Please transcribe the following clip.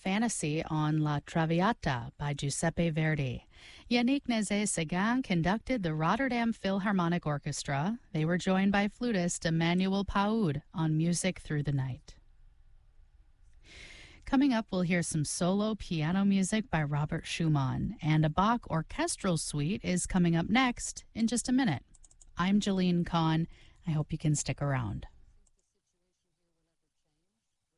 Fantasy on La Traviata by Giuseppe Verdi. Yannick Nézet-Séguin conducted the Rotterdam Philharmonic Orchestra. They were joined by flutist Emmanuel Paoud on Music Through the Night. Coming up, we'll hear some solo piano music by Robert Schumann, and a Bach orchestral suite is coming up next in just a minute. I'm Jeline Kahn. I hope you can stick around.